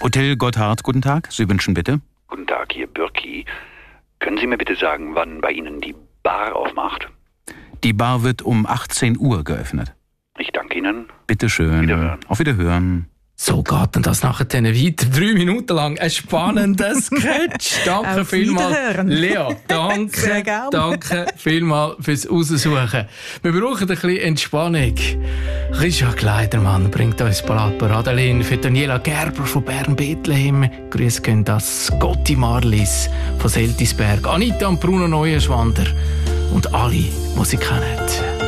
Hotel Gotthard, guten Tag. Sie wünschen bitte? Guten Tag, hier Bürki. Können Sie mir bitte sagen, wann bei Ihnen die Bar aufmacht? Die Bar wird um 18 Uhr geöffnet. Ich danke Ihnen. Bitte schön. Wiederhören. Auf Wiederhören. So geht denn das nachher dann weiter. 3 Minuten lang ein spannender Sketch. Danke vielmals, Lea. Danke vielmals fürs Raussuchen. Wir brauchen ein bisschen Entspannung. Richard Kleidermann bringt uns Ballad Adeline für Daniela Gerber von Bern-Bethlehem. Grüß gehen das Gotti Marlis von Seltisberg, Anita und Bruno Neuenschwander und alle, die sie kennen.